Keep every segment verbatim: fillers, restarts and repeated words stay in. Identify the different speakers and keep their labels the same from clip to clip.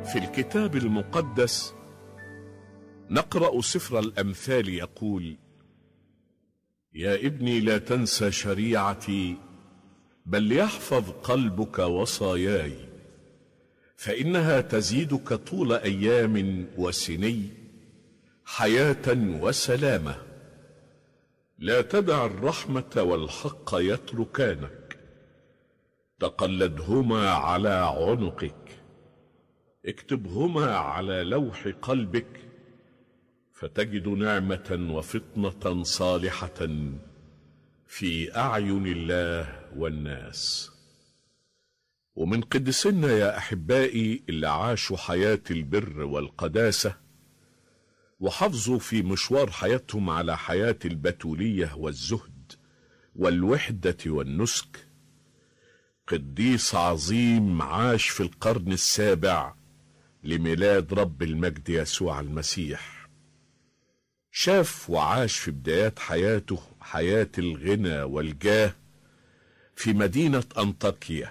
Speaker 1: في الكتاب المقدس نقرأ سفر الأمثال يقول: يا ابني لا تنسى شريعتي، بل يحفظ قلبك وصاياي، فإنها تزيدك طول أيام وسني، حياة وسلامة. لا تدع الرحمة والحق يتركانك، تقلدهما على عنقك، اكتبهما على لوح قلبك، فتجد نعمة وفطنة صالحة في أعين الله والناس. ومن قدسنا يا أحبائي اللي عاشوا حياة البر والقداسة وحافظوا في مشوار حياتهم على حياة البتولية والزهد والوحدة والنسك، قديس عظيم عاش في القرن السابع لميلاد رب المجد يسوع المسيح. شاف وعاش في بدايات حياته حياة الغنى والجاه في مدينة أنطاكيا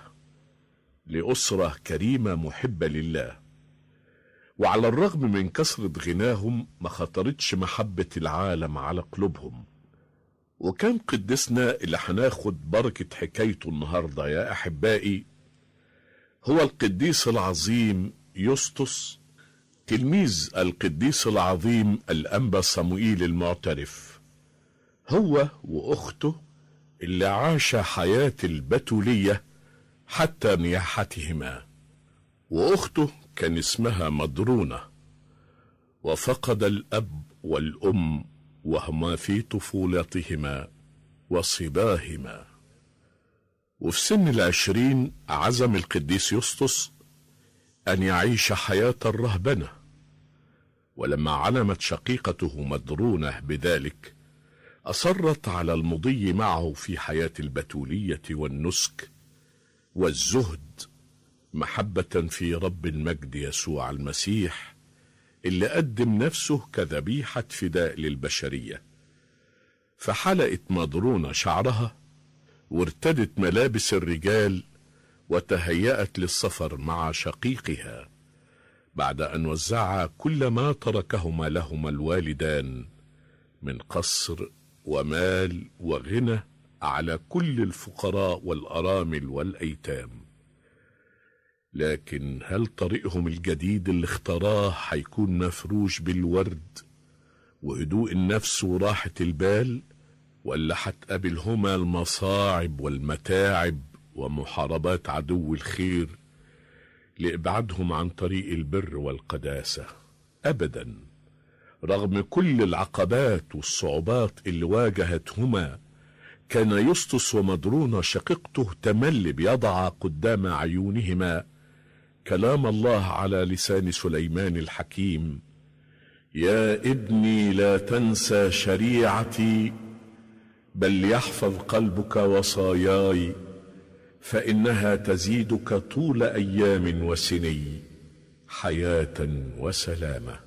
Speaker 1: لأسرة كريمة محبة لله، وعلى الرغم من كثرة غناهم ما خطرتش محبة العالم على قلوبهم. وكان قدسنا اللي هناخد بركة حكايته النهاردة يا أحبائي هو القديس العظيم يسطس، تلميذ القديس العظيم الأنبا صموئيل المعترف، هو وأخته اللي عاش حياة البتولية حتى نياحتهما. وأخته كان اسمها مدرونة، وفقد الأب والأم وهما في طفولتهما وصباهما. وفي سن العشرين عزم القديس يسطس أن يعيش حياة الرهبنة، ولما علمت شقيقته مدرونة بذلك أصرت على المضي معه في حياة البتولية والنسك والزهد، محبة في رب المجد يسوع المسيح اللي قدم نفسه كذبيحة فداء للبشرية. فحلقت مدرونة شعرها وارتدت ملابس الرجال وتهيأت للسفر مع شقيقها، بعد أن وزعا كل ما تركهما لهما الوالدان من قصر ومال وغنى على كل الفقراء والأرامل والأيتام. لكن هل طريقهم الجديد اللي اختاراه هيكون مفروش بالورد وهدوء النفس وراحة البال، ولا هتقابلهما المصاعب والمتاعب ومحاربات عدو الخير لإبعادهم عن طريق البر والقداسة؟ أبدا، رغم كل العقبات والصعوبات اللي واجهتهما كان يسطس ومدرونة شقيقته تملي بيضع قدام عيونهما كلام الله على لسان سليمان الحكيم: يا ابني لا تنسى شريعتي، بل يحفظ قلبك وصاياي، فإنها تزيدك طول أيام وسني، حياة وسلامة.